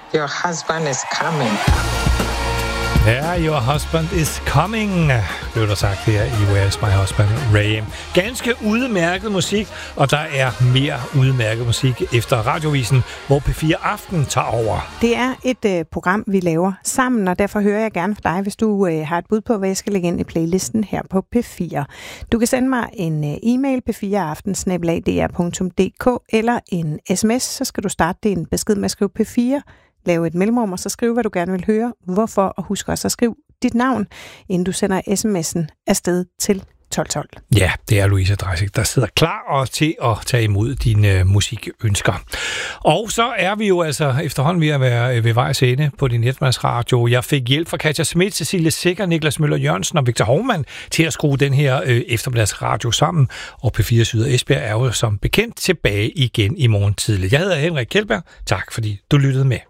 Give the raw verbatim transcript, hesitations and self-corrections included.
Your husband is coming. Ja, yeah, your husband is coming, blev der sagt her i Where is my husband, Ray. Ganske udmærket musik, og der er mere udmærket musik efter Radiovisen, hvor P fire Aften tager over. Det er et øh, program, vi laver sammen, og derfor hører jeg gerne fra dig, hvis du øh, har et bud på, hvad jeg skal lægge ind i playlisten her på P fire. Du kan sende mig en øh, e-mail p fire aften snabel-a d r punktum d k eller en sms, så skal du starte din besked med at skrive P fire. Lave et mellemrum, og så skriv, hvad du gerne vil høre, hvorfor, og husk også at skrive dit navn, inden du sender sms'en afsted til tolv tolv. Ja, det er Louise Dreisig, der sidder klar og til at tage imod dine musikønsker. Og så er vi jo altså efterhånden ved at være ved vejs ende på din netmandsradio. Jeg fik hjælp fra Katja Schmidt, Cecilie Sikker, Niklas Møller Jørgensen og Victor Hovmann til at skrue den her øh, eftermiddagsradio sammen. Og P fire Syd og Esbjerg er jo som bekendt tilbage igen i morgen tidligt. Jeg hedder Henrik Kjeldberg. Tak fordi du lyttede med.